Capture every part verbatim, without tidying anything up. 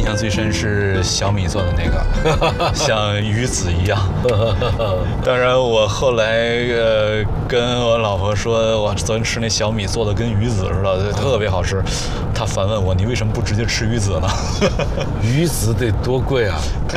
象最深是小米做的那个，像鱼子一样。当然，我后来呃跟我老婆说，我昨天吃那小米做的跟鱼子似的，特别好吃。她反问我，你为什么不直接吃鱼子呢？ 鱼子得多贵啊！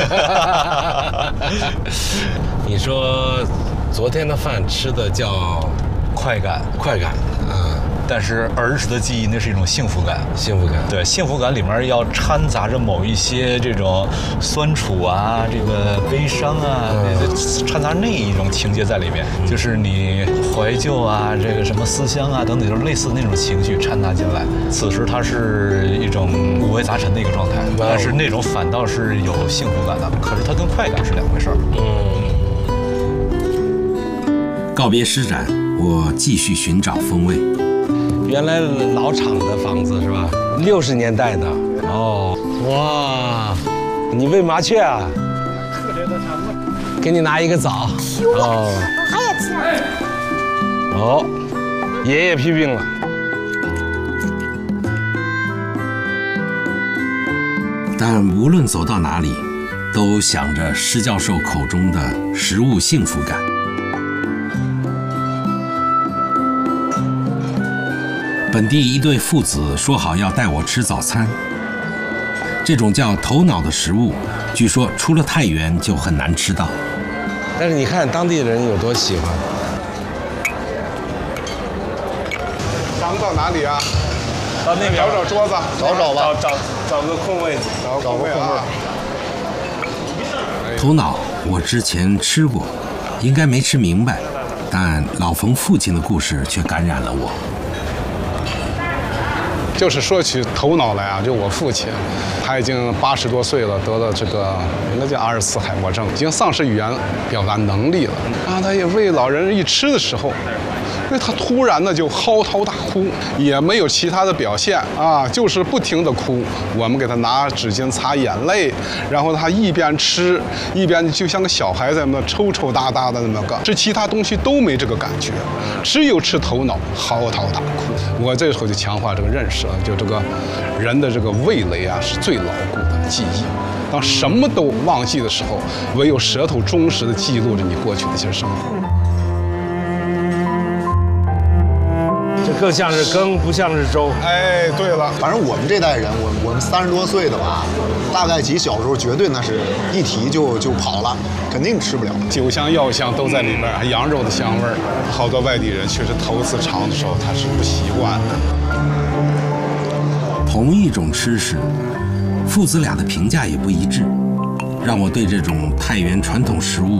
你说昨天的饭吃的叫快感， 快感，嗯。 但是儿时的记忆，那是一种幸福感， 幸福感。 对，幸福感里面要掺杂着某一些这种酸楚啊，这个悲伤啊，嗯、掺杂那一种情节在里面，嗯、就是你怀旧啊，这个什么思乡啊等等，就是类似那种情绪掺杂进来。此时它是一种五味杂陈的一个状态，但是那种反倒是有幸福感的。可是它跟快感是两回事儿。 嗯。告别施展，我继续寻找风味。原来老厂的房子是吧？六十年代的哦，哇，你喂麻雀啊？特别的馋了。给你拿一个枣。 哦，我还也吃。 哦，爷爷批评了。但无论走到哪里，都想着施教授口中的食物幸福感。本地一对父子说好要带我吃早餐，这种叫头脑的食物，据说出了太原就很难吃到。但是你看当地人有多喜欢。 咱们到哪里啊？ 到那边找找桌子， 找找吧， 找找找个空位，找个空位啊。 头脑我之前吃过，应该没吃明白，但老冯父亲的故事却感染了我。 就是说起头脑来啊，就我父亲，他已经八十多岁了，得了这个应该叫阿尔茨海默症，已经丧失语言表达能力了。啊，他也喂老人一吃的时候，因为他突然呢就嚎啕大哭，也没有其他的表现啊，就是不停的哭。我们给他拿纸巾擦眼泪，然后他一边吃一边就像个小孩子那么抽抽搭搭的那么个，吃其他东西都没这个感觉，只有吃头脑嚎啕大哭。我这时候就强化这个认识了，就这个人的这个味蕾啊是最牢固的记忆。当什么都忘记的时候，唯有舌头忠实的记录着你过去的一些生活。 这更像是羹，不像是粥。 哎，对了， 反正我们这代人，我我们三十多岁的吧，大概及小时候绝对那是一提就就跑了，肯定吃不了。 酒香药香都在里边，还羊肉的香味儿。好多外地人确实头次尝的时候他是不习惯的。 同一种吃食，父子俩的评价也不一致，让我对这种太原传统食物